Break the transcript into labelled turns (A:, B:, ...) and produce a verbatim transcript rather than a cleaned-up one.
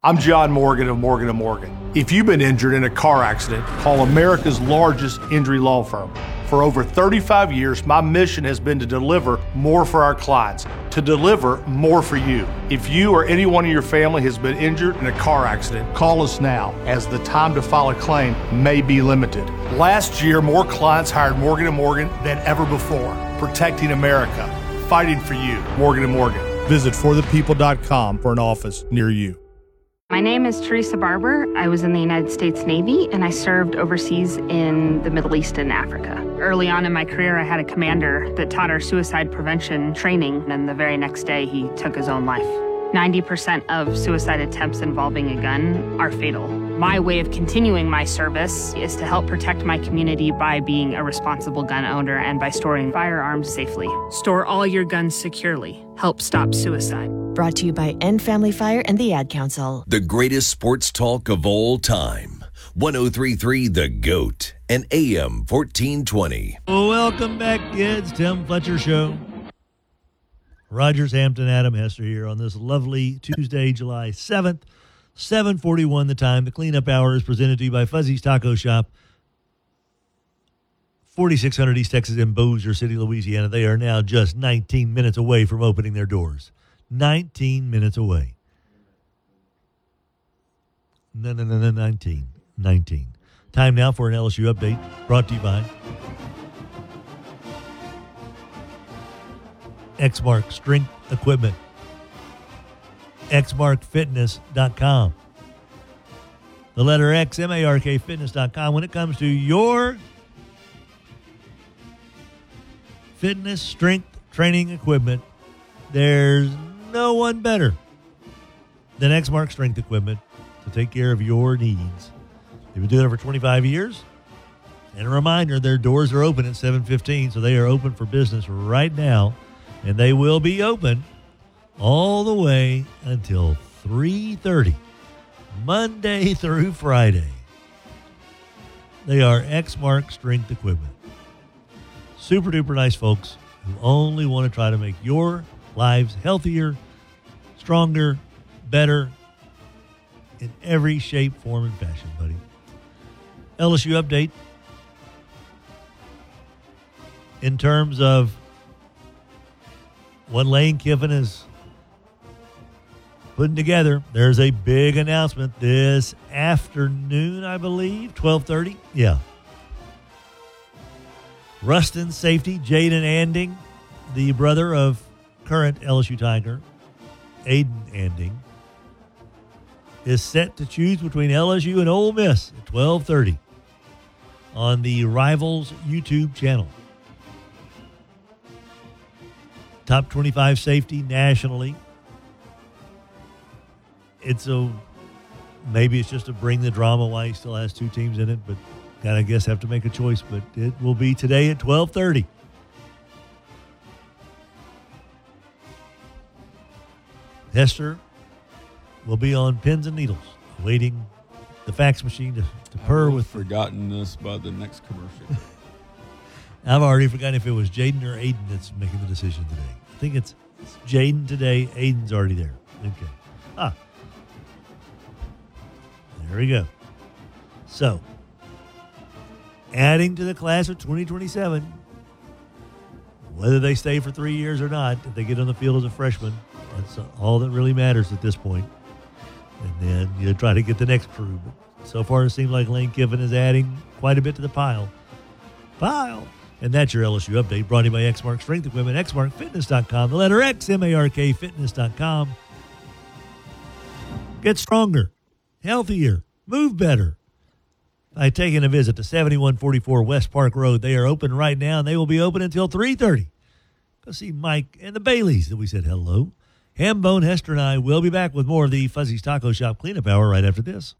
A: I'm John Morgan of Morgan and Morgan. If you've been injured in a car accident, call America's largest injury law firm. For over thirty-five years, my mission has been to deliver more for our clients, to deliver more for you. If you or anyone in your family has been injured in a car accident, call us now, as the time to file a claim may be limited. Last year, more clients hired Morgan and Morgan than ever before, protecting America, fighting for you. Morgan and Morgan. Visit for the people dot com for an office near you.
B: My name is Teresa Barber. I was in the United States Navy, and I served overseas in the Middle East and Africa. Early on in my career, I had a commander that taught our suicide prevention training, and the very next day, he took his own life. ninety percent of suicide attempts involving a gun are fatal. My way of continuing my service is to help protect my community by being a responsible gun owner and by storing firearms safely. Store all your guns securely. Help stop suicide.
C: Brought to you by End Family Fire and the Ad Council.
D: The greatest sports talk of all time. one oh three point three The GOAT and A M fourteen twenty.
E: Welcome back, kids. Tim Fletcher Show. Rogers, Hampton, Adam Hester here on this lovely Tuesday, July seventh, seven forty-one the time. The cleanup hour is presented to you by Fuzzy's Taco Shop, forty-six hundred East Texas in Bossier City, Louisiana. They are now just nineteen minutes away from opening their doors. nineteen minutes away. No, no, no, no, nineteen. nineteen. Time now for an L S U update brought to you by Exmark Strength Equipment, exmark fitness dot com. The letter X, M A R K fitness dot com. When it comes to your fitness, strength, training equipment, there's no one better than Exmark Strength Equipment to take care of your needs. They've been doing it for twenty-five years. And a reminder, their doors are open at seven fifteen, so they are open for business right now. And they will be open all the way until three thirty, Monday through Friday. They are Exmark Strength Equipment. Super duper nice folks who only want to try to make your lives healthier, stronger, better in every shape, form, and fashion, buddy. L S U update. In terms of what Lane Kiffin is putting together, there's a big announcement this afternoon, I believe, twelve thirty. Yeah. Ruston safety, Jaden Anding, the brother of current L S U Tiger, Aiden Anding, is set to choose between L S U and Ole Miss at twelve thirty on the Rivals YouTube channel. Top twenty-five safety nationally. It's a, maybe it's just to bring the drama why he still has two teams in it, but gotta, I guess, have to make a choice. But it will be today at twelve thirty. Hester will be on pins and needles, waiting the fax machine to, to purr with.
F: I've forgotten this by the next commercial.
E: I've already forgotten if it was Jaden or Aiden that's making the decision today. I think it's, it's Jaden today. Aiden's already there. Okay. Ah. There we go. So, adding to the class of twenty twenty-seven, whether they stay for three years or not, if they get on the field as a freshman, that's all that really matters at this point. And then you try to get the next crew. But so far, it seems like Lane Kiffin is adding quite a bit to the pile. Pile. And that's your L S U update brought to you by Exmark Strength Equipment, exmark fitness dot com. The letter X, M A R K fitness dot com. Get stronger, healthier, move better by taking a visit to seventy-one forty-four West Park Road. They are open right now, and they will be open until three thirty. Go see Mike and the Baileys that we said hello. Hambone, Hester, and I will be back with more of the Fuzzy's Taco Shop Cleanup Hour right after this.